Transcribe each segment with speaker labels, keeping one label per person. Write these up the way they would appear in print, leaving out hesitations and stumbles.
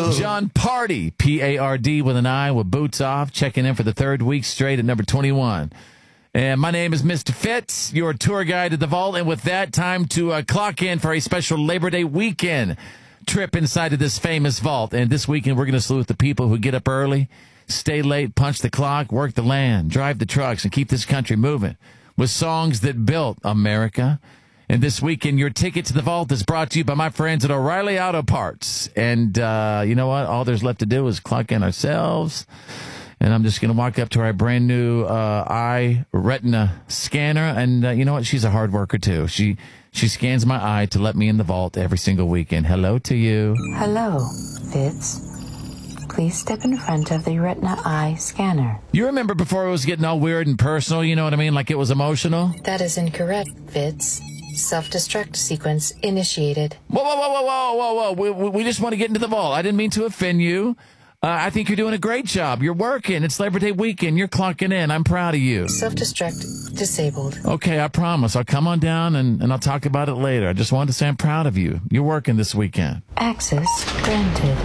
Speaker 1: John Party, P-A-R-D with an I, with boots off, checking in for the third week straight at number 21. And my name is Mr. Fitz, your tour guide to the vault. And with that, time to clock in for a special Labor Day weekend trip inside of this famous vault. And this weekend, we're going to salute the people who get up early, stay late, punch the clock, work the land, drive the trucks, and keep this country moving with songs that built America. And this weekend, your ticket to the vault is brought to you by my friends at O'Reilly Auto Parts. And you know what? All there's left to do is clock in ourselves. And I'm just going to walk up to our brand new eye retina scanner. And you know what? She's a hard worker, too. She scans my eye to let me in the vault every single weekend. Hello to you.
Speaker 2: Hello, Fitz. Please step in front of the retina eye scanner.
Speaker 1: You remember before it was getting all weird and personal, you know what I mean? Like it was emotional?
Speaker 2: That is incorrect, Fitz. Self-destruct sequence initiated.
Speaker 1: Whoa. We just want to get into the vault. I didn't mean to offend you. I think you're doing a great job. You're working. It's Labor Day weekend. You're clocking in. I'm proud of you.
Speaker 2: Self-destruct disabled.
Speaker 1: Okay, I promise. I'll come on down and I'll talk about it later. I just wanted to say I'm proud of you. You're working this weekend.
Speaker 2: Access granted.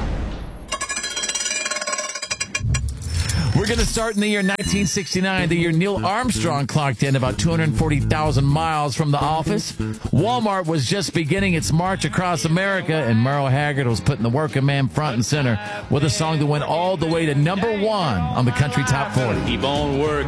Speaker 1: We're going to start in the year 1969, the year Neil Armstrong clocked in about 240,000 miles from the office. Walmart was just beginning its march across America, and Merle Haggard was putting the working man front and center with a song that went all the way to number one on the country top 40.
Speaker 3: Keep on working.